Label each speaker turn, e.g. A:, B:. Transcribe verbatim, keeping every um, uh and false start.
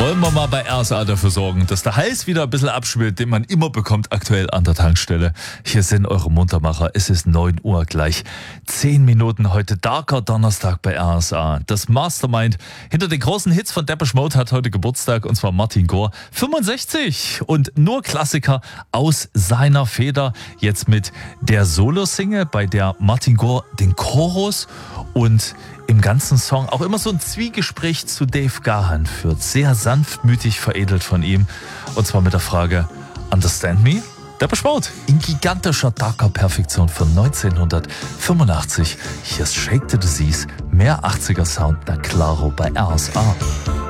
A: Wollen wir mal bei R S A dafür sorgen, dass der Hals wieder ein bisschen abschwillt, den man immer bekommt aktuell an der Tankstelle. Hier sind eure Muntermacher. Es ist neun Uhr gleich. Zehn Minuten heute, Darker Donnerstag bei R S A. Das Mastermind hinter den großen Hits von Depeche Mode hat heute Geburtstag, und zwar Martin Gore. fünfundsechzig und nur Klassiker aus seiner Feder. Jetzt mit der Solo-Single, bei der Martin Gore den Chorus und im ganzen Song auch immer so ein Zwiegespräch zu Dave Gahan führt. Sehr sanftmütig veredelt von ihm. Und zwar mit der Frage: Understand me? Depeche Mode in gigantischer darker Perfektion von neunzehnhundertfünfundachtzig. Hier ist Shake the Disease, mehr achtziger Sound, na claro, bei R S A.